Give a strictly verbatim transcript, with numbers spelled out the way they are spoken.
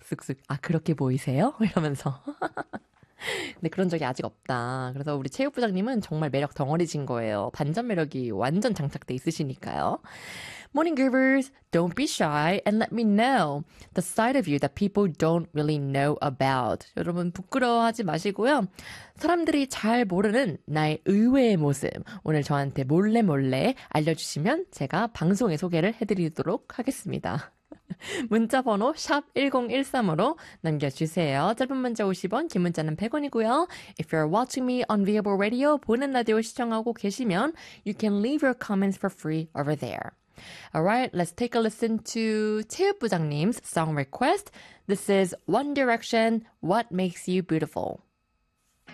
쓱쓱. 아, 그렇게 보이세요? 이러면서. 근데 그런 적이 아직 없다. 그래서 우리 체육부장님은 정말 매력 덩어리진 거예요. 반전 매력이 완전 장착돼 있으시니까요. Morning Givers, don't be shy and let me know the side of you that people don't really know about. 여러분 부끄러워하지 마시고요. 사람들이 잘 모르는 나의 의외의 모습 오늘 저한테 몰래 몰래 알려주시면 제가 방송에 소개를 해드리도록 하겠습니다. 문자번호 샵 일공일삼으로 남겨주세요. 짧은 문자 오십 원, 긴 문자는 백 원이고요. If you're watching me on Viable Radio, 보는 라디오 시청하고 계시면 you can leave your comments for free over there. Alright, let's take a listen to 체육부장님's song request. This is One Direction, What Makes You Beautiful.